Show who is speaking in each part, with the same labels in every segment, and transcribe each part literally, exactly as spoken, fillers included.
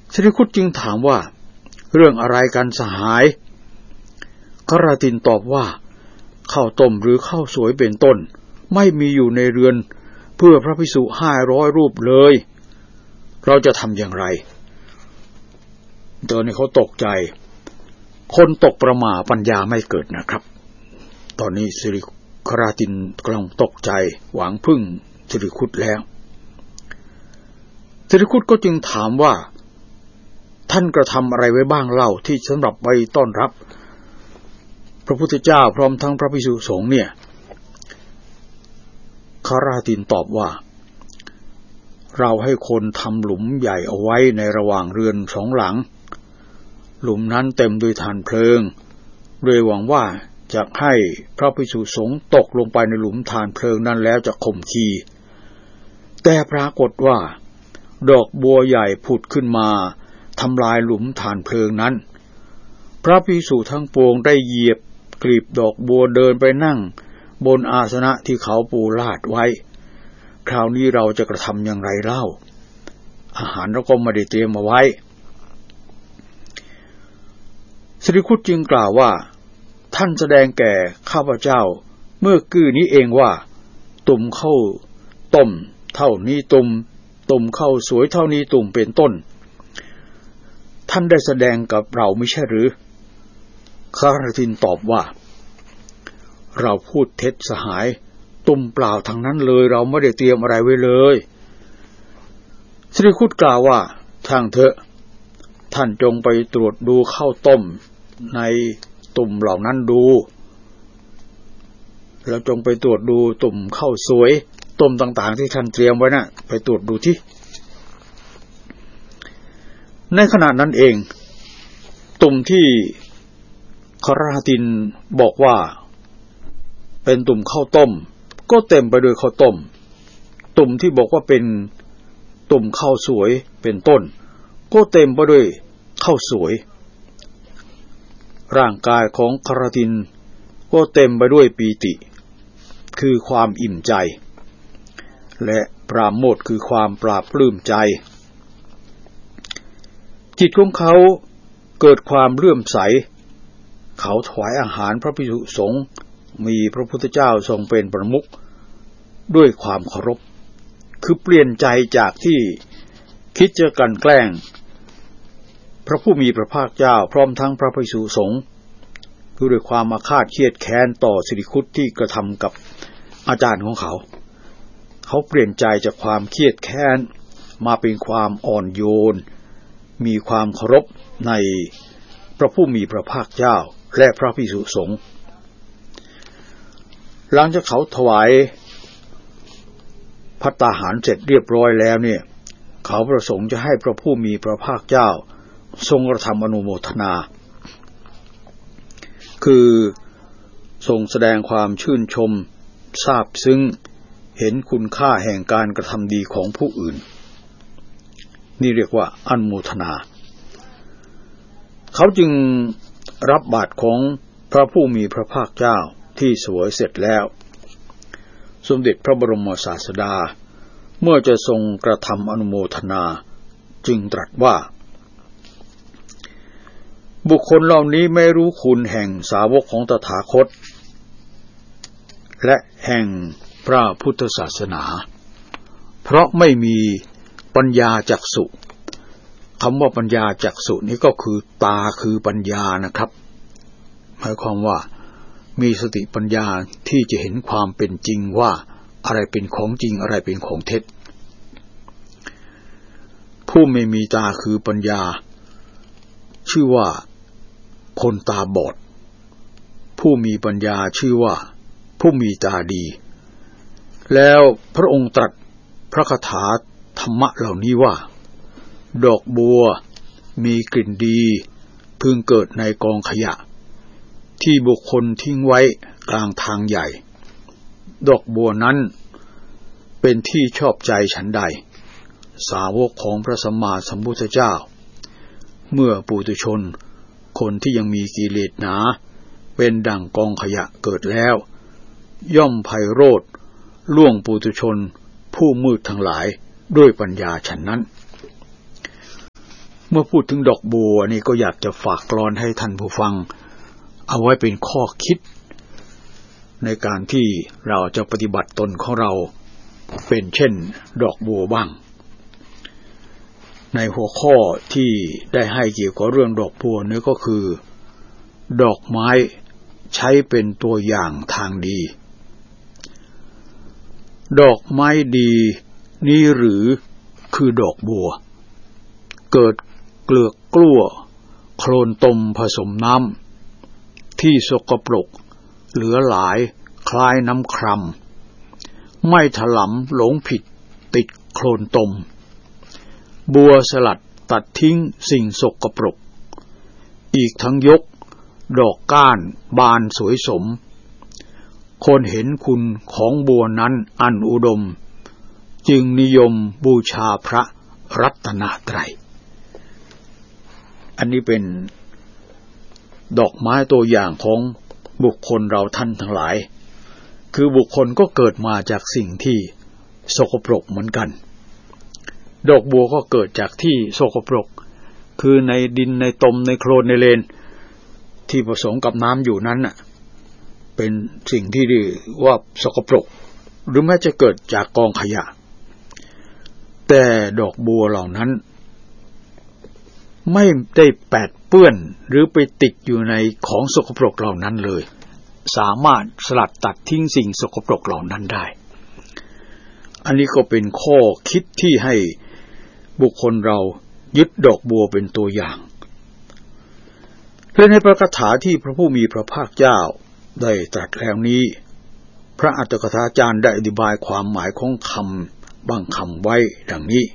Speaker 1: สิริคุตจึงถามว่าเรื่องอะไรกันสหายคราตินตอบว่าข้าวต้มหรือข้าวสวยเป็นต้นไม่มีอยู่ในเรือนเพื่อพระภิกษุห้าร้อยรูปเลยเราจะทำอย่างไรตอนนี้เขาตกใจคนตกประหม่าปัญญาไม่เกิดนะครับตอนนี้สิริคราตินกำลังตกใจหวังพึ่งสิริคุตแล้วสิริคุตก็จึงถามว่าท่านกระทำอะไรไว้บ้างเล่าที่สำหรับไว้ต้อนรับพระพุทธเจ้าพร้อมทั้งพระภิกษุสงฆ์เนี่ยคราตินตอบว่าเราให้คนทำหลุมใหญ่เอาไว้ในระหว่างเรือนสองหลังหลุมนั้นเต็มด้วยถ่านเพลิงโดยหวังว่าจะให้พระภิกษุสงฆ์ตกลงไปในหลุมถ่านเพลิงนั้นแล้วจะข่มขีแต่ปรากฏว่าดอกบัวใหญ่ผุดขึ้นมาทำลายหลุมถ่านเพลิงนั้นพระภิกษุทั้งปวงได้เหยียบกลีบดอกบัวเดินไปนั่งบนอาสนะที่เขาปูลาดไว้คราวนี้เราจะกระทำอย่างไรเล่าอาหารเราก็ไม่ได้เตรียมมาไว้สิริคุตจึงกล่าวว่าท่านแสดงแก่ข้าพเจ้าเมื่อกี้นี้เองว่าตุ่มข้าวต้มเท่านี้ตุ่มตุ่มข้าวสวยเท่านี้ตุ่มเป็นต้นท่านได้แสดงกับเราไม่ใช่หรือคราตินตอบว่าเราพูดเท็จสหายตุ่มเปล่าทั้งนั้นเลยเราไม่ได้เตรียมอะไรไว้เลยสิริคุตกล่าวว่าทางเถอะท่านจงไปตรวจดูข้าวต้มในตุ่มเหล่านั้นดูแล้วจงไปตรวจดูตุ่มข้าวสวยตุ่มต่างๆที่ท่านเตรียมไว้น่ะไปตรวจดูที่ในขณะนั้นเองตุ่มที่คราตินบอกว่าเป็นตุ่มข้าวต้มก็เต็มไปด้วยข้าวต้มตุ่มที่บอกว่าเป็นตุ่มข้าวสวยเป็นต้นก็เต็มไปด้วยข้าวสวยร่างกายของคราตินก็เต็มไปด้วยปีติคือความอิ่มใจและปราโมทย์คือความปราบปลื้มใจจิตของเขาเกิดความเลื่อมใสเขาถวายอาหารพระภิกษุสงฆ์มีพระพุทธเจ้าทรงเป็นประมุขด้วยความเคารพคือเปลี่ยนใจจากที่คิดจะกลั่นแกล้งพระผู้มีพระภาคเจ้าพร้อมทั้งพระภิกษุสงฆ์คือด้วยความอาฆาตเคียดแค้นต่อสิริคุตที่กระทำกับอาจารย์ของเขาเขาเปลี่ยนใจจากความเครียดแค้นมาเป็นความอ่อนโยนมีความเคารพในพระผู้มีพระภาคเจ้าและพระภิกษุสงฆ์หลังจากเขาถวายภัตตาหารเสร็จเรียบร้อยแล้วเนี่ยเขาประสงค์จะให้พระผู้มีพระภาคเจ้าทรงกระทำอนุโมทนาคือทรงแสดงความชื่นชมซาบซึ้งเห็นคุณค่าแห่งการกระทำดีของผู้อื่นนี่เรียกว่าอนุโมทนาเขาจึงรับบาตรของพระผู้มีพระภาคเจ้าที่เสวยเสร็จแล้วสมเด็จพระบรมศาสดาเมื่อจะทรงกระทำอนุโมทนาจึงตรัสว่าบุคคลเหล่านี้ไม่รู้คุณแห่งสาวกของตถาคตและแห่งพระพุทธศาสนาเพราะไม่มีปัญญาจักษุคำว่าปัญญาจักษุนี้ก็คือตาคือปัญญานะครับหมายความว่ามีสติปัญญาที่จะเห็นความเป็นจริงว่าอะไรเป็นของจริงอะไรเป็นของเท็จผู้ไม่มีตาคือปัญญาชื่อว่าคนตาบอดผู้มีปัญญาชื่อว่าผู้มีตาดีแล้วพระองค์ตรัสพระคาถาธรรมะเหล่านี้ว่าดอกบัวมีกลิ่นดีพึงเกิดในกองขยะที่บุคคลทิ้งไว้กลางทางใหญ่ดอกบัวนั้นเป็นที่ชอบใจฉันใดสาวกของพระสัมมาสัมพุทธเจ้าเมื่อปุถุชนคนที่ยังมีกิเลสหนาเป็นดั่งกองขยะเกิดแล้วย่อมไพโรจน์ล่วงปุถุชนผู้มืดทั้งหลายด้วยปัญญาฉันนั้นเมื่อพูดถึงดอกบัวนี่ก็อยากจะฝากกลอนให้ท่านผู้ฟังเอาไว้เป็นข้อคิดในการที่เราจะปฏิบัติตนของเราเป็นเช่นดอกบัวบ้างในหัวข้อที่ได้ให้เกี่ยวกับเรื่องดอกบัวนี่ก็คือดอกไม้ใช้เป็นตัวอย่างทางดีดอกไม้ดีนี้หรือคือดอกบัวเกิดเกลือกกลั้วโคลนตมผสมน้ำที่สกปรกเหลือหลายคล้ายน้ำครามไม่ถลำหลงผิดติดโคลนตมบัวสลัดตัดทิ้งสิ่งสกปรกอีกทั้งยกดอกก้านบานสวยสมคนเห็นคุณของบัวนั้นอันอุดมจึงนิยมบูชาพระรัตนตรัยอันนี้เป็นดอกไม้ตัวอย่างของบุคคลเราท่านทั้งหลายคือบุคคลก็เกิดมาจากสิ่งที่สกปรกเหมือนกันดอกบัวก็เกิดจากที่สกปรกคือในดินในตมในโคลนในเลนที่ผสมกับน้ำอยู่นั้นน่ะเป็นสิ่งที่เรียกว่าสกปรกหรือแม้จะเกิดจากกองขยะแต่ดอกบัวเหล่านั้นไม่ได้แปดเปื้อนหรือไปติดอยู่ในของสกปรกเหล่านั้นเลยสามารถสลัดตัดทิ้งสิ่งสกปรกเหล่านั้นได้อันนี้ก็เป็นข้อคิดที่ให้บุคคลเรายึดดอกบัวเป็นตัวอย่างและในพระคาถาที่พระผู้มีพระภาคเจ้าได้ตรัสแล้วนี้พระอัตถกถาจารย์ได้อธิบายความหมายของคำบางคำไว้ดังนี้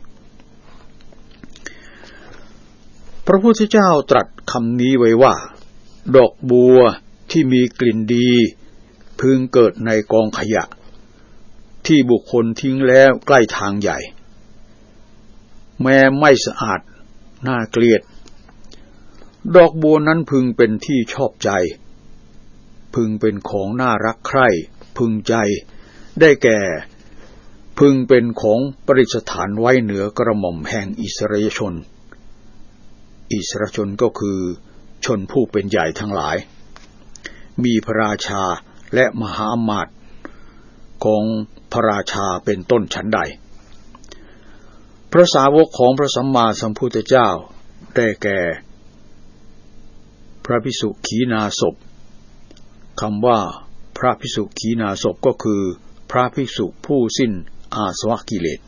Speaker 1: พระพุทธเจ้าตรัสคำนี้ไว้ว่าดอกบัวที่มีกลิ่นดีพึงเกิดในกองขยะที่บุคคลทิ้งแล้วใกล้ทางใหญ่แม้ไม่สะอาดน่าเกลียดดอกบัวนั้นพึงเป็นที่ชอบใจพึงเป็นของน่ารักใคร่พึงใจได้แก่พึงเป็นของประดิษฐานไว้เหนือกระหม่อมแห่งอิสราเอลชนอิสราชนก็คือชนผู้เป็นใหญ่ทั้งหลายมีพระราชาและมหาอมาตย์ของพระราชาเป็นต้นฉันใดพระสาวกของพระสัมมาสัมพุทธเจ้าได้แก่พระภิกษุขีณาสพคำว่าพระภิกษุขีณาสพก็คือพระภิกษุผู้สิ้นอาสวะกิเลส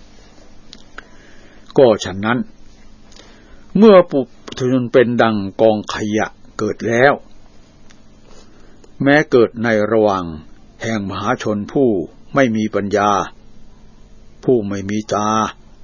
Speaker 1: ก็ฉะนั้นเมื่อปุถุชนเป็นดังกองขยะเกิดแล้วแม้เกิดในระหว่างแห่งมหาชนผู้ไม่มีปัญญาผู้ไม่มีตา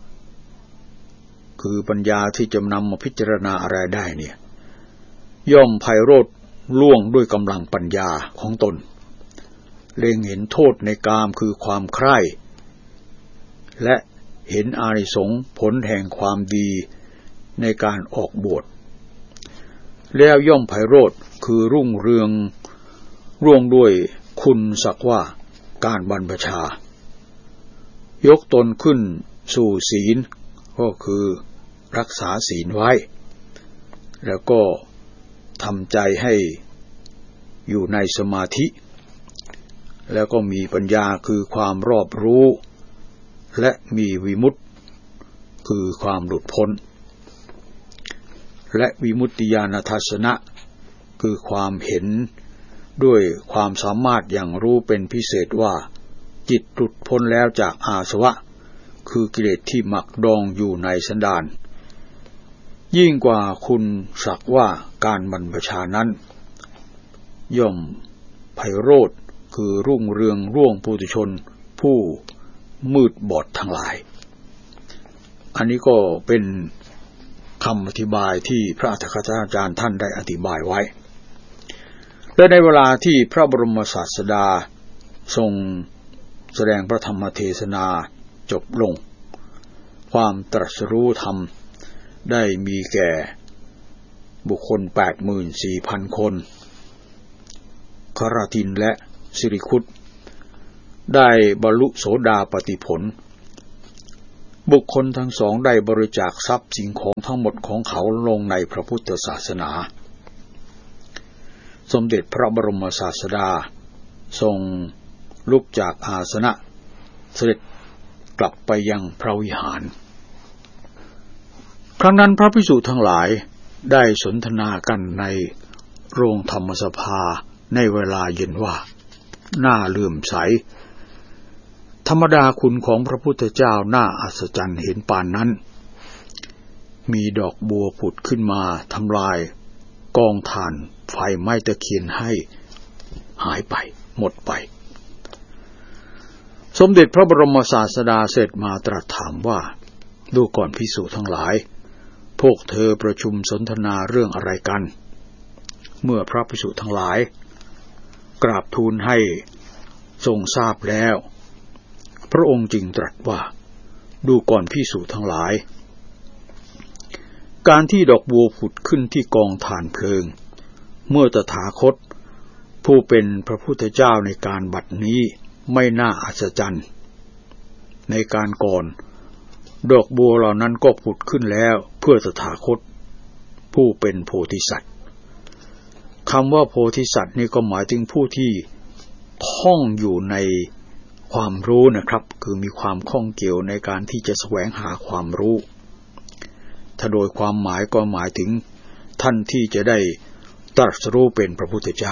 Speaker 1: คือปัญญาที่จะนำมาพิจารณาอะไรได้เนี่ยย่อมไพโรจน์ล่วงด้วยกำลังปัญญาของตนเล็งเห็นโทษในกามคือความใคร่และเห็นอานิสงส์ผลแห่งความดีในการออกบวชแล้วย่อมไพโรจน์คือรุ่งเรืองร่วงด้วยคุณสักว่าการบรรพชายกตนขึ้นสู่ศีลก็คือรักษาศีลไว้แล้วก็ทำใจให้อยู่ในสมาธิแล้วก็มีปัญญาคือความรอบรู้และมีวิมุตติคือความหลุดพ้นและวิมุตติญาณทัสสนะคือความเห็นด้วยความสามารถอย่างรู้เป็นพิเศษว่าจิตหลุดพ้นแล้วจากอาสวะคือกิเลสที่หมักดองอยู่ในสันดานยิ่งกว่าคุณสักว่าการบรรพชานั้นย่อมไพโรจน์คือรุ่งเรืองร่วงปุถุชนผู้มืดบอดทั้งหลายอันนี้ก็เป็นคำอธิบายที่พระอัฏฐกถาจารย์ท่านได้อธิบายไว้และในเวลาที่พระบรมศาสดาทรงแสดงพระธรรมเทศนาจบลงความตรัสรู้ธรรมได้มีแก่บุคคล แปดหมื่นสี่พัน คนคราทินและสิริคุตได้บรรลุโสดาปัตติผลบุคคลทั้งสองได้บริจาคทรัพย์สิ่งของทั้งหมดของเขาลงในพระพุทธศาสนาสมเด็จพระบรมศาสดาทรงลุกจากอาสนะเสด็จกลับไปยังพระวิหารครั้งนั้นพระภิกษุทั้งหลายได้สนทนากันในโรงธรรมสภาในเวลาเย็นว่าน่าเลื่อมใสธรรมดาคุณของพระพุทธเจ้าน่าอัศจรรย์เห็นปานนั้นมีดอกบัวผุดขึ้นมาทำลายกองถ่านไฟไหม้ตะเคียนให้หายไปหมดไปสมเด็จพระบรมศาสดาเสด็จมาตรัสถามว่าดูก่อนภิกษุทั้งหลายพวกเธอประชุมสนทนาเรื่องอะไรกันเมื่อพระภิกษุทั้งหลายกราบทูลให้ทรงทราบแล้วพระองค์จึงตรัสว่าดูก่อนภิกษุทั้งหลายการที่ดอกบัวผุดขึ้นที่กองถ่านเพลิงเมื่อตถาคตผู้เป็นพระพุทธเจ้าในการบัดนี้ไม่น่าอัศจรรย์ในการก่อนดอกบัวเหล่านั้นก็ผุดขึ้นแล้วเพื่อตถาคตผู้เป็นโพธิสัตว์คำว่าโพธิสัตว์นี่ก็หมายถึงผู้ที่คล่องอยู่ในความรู้นะครับคือมีความคล่องเกี่ยวในการที่จะแสวงหาความรู้ถ้าโดยความหมายก็หมายถึงท่านที่จะได้ตรัสรู้เป็นพระพุทธเจ้า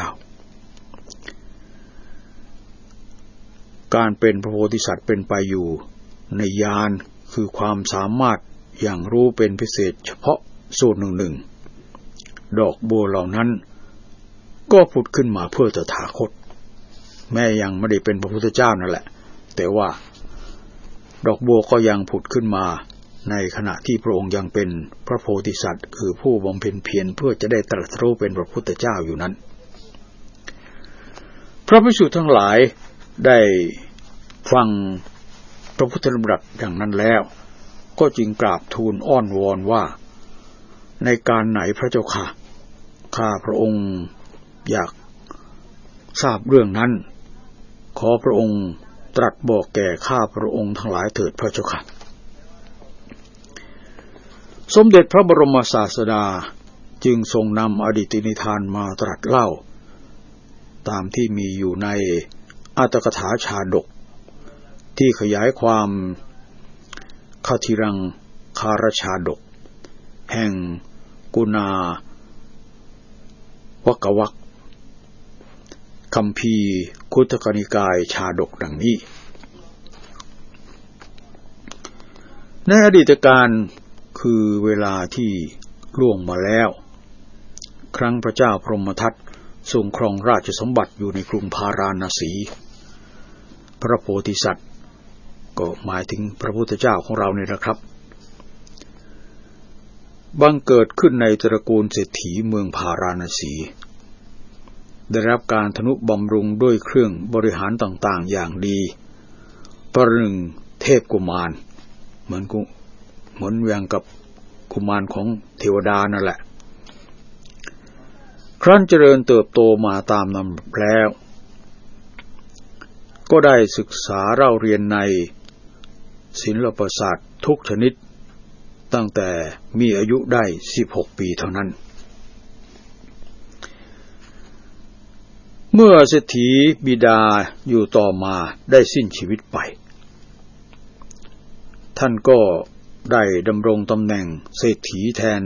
Speaker 1: การเป็นพระโพธิสัตว์เป็นไปอยู่ในญาณคือความสามารถอย่างรู้เป็นพิเศษเฉพาะส่วนหนึ่งๆดอกบัวเหล่านั้นก็ผุดขึ้นมาเพื่อตถาคตแม้ยังไม่ได้เป็นพระพุทธเจ้านั่นแหละแต่ว่าดอกบัวก็ยังผุดขึ้นมาในขณะที่พระองค์ยังเป็นพระโพธิสัตว์คือผู้บำเพ็ญเพียรเพื่อจะได้ตรัสรู้เป็นพระพุทธเจ้าอยู่นั้นพระภิกษุทั้งหลายได้ฟังพระพุทธดำรัสอย่างนั้นแล้วก็จึงกราบทูลอ้อนวอนว่าในการไหนพระเจ้าค่ะข้าพระองค์อยากทราบเรื่องนั้นขอพระองค์ตรัสบอกแก่ข้าพระองค์ทั้งหลายเถิดพระเจ้าค่ะสมเด็จพระบรมศาสดาจึงทรงนำอดีตนิทานมาตรัสเล่าตามที่มีอยู่ในอัตถกถาชาดกที่ขยายความคทิรังคารชาดกแห่งกุณาวกวรรคคัมภีร์คุตตกนิกายชาดกดังนี้ในอดีตการคือเวลาที่ล่วงมาแล้วครั้งพระเจ้าพรหมทัตทรงครองราชสมบัติอยู่ในกรุงพาราณสีพระโพธิสัตว์ก็หมายถึงพระพุทธเจ้าของเราเนี่ยนะครับบังเกิดขึ้นในตระกูลเศรษฐีเมืองพาราณสีได้รับการทนุบำรุงด้วยเครื่องบริหารต่างๆอย่างดีประหนึ่งเทพกุมารเหมือนกุเหมือนอย่างกับกุมารของเทวดานั่นแหละครั้นเจริญเติบโตมาตามลำดับแล้วก็ได้ศึกษาเล่าเรียนในศิลปศาสตร์ทุกชนิดตั้งแต่มีอายุได้สิบหกปีเท่านั้นเมื่อเศรษฐีบิดาอยู่ต่อมาได้สิ้นชีวิตไปท่านก็ได้ดำรงตำแหน่งเศรษฐีแทน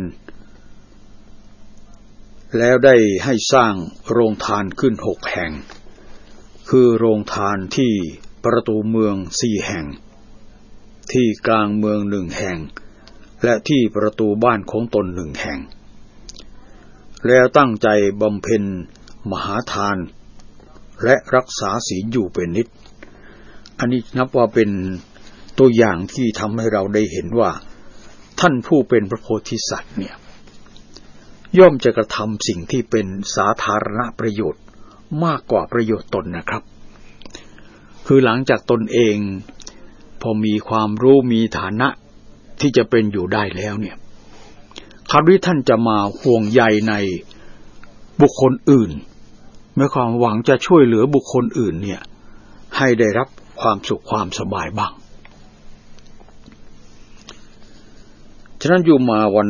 Speaker 1: แล้วได้ให้สร้างโรงทานขึ้นหกแห่งคือโรงทานที่ประตูเมืองสี่แห่งที่กลางเมืองหนึ่งแห่งและที่ประตูบ้านของตนหนึ่งแห่งแล้วตั้งใจบำเพ็ญมหาทานและรักษาศีลอยู่เป็นนิจอันนี้นับว่าเป็นตัวอย่างที่ทำให้เราได้เห็นว่าท่านผู้เป็นพระโพธิสัตว์เนี่ยย่อมจะกระทำสิ่งที่เป็นสาธารณประโยชน์มากกว่าประโยชน์ตนนะครับคือหลังจากตนเองพอมีความรู้มีฐานะที่จะเป็นอยู่ได้แล้วเนี่ยคราวนี้ท่านจะมาห่วงใยในบุคคลอื่นหมายความหวังจะช่วยเหลือบุคคลอื่นเนี่ยให้ได้รับความสุขความสบายบ้างฉะนั้นโยมมาวัน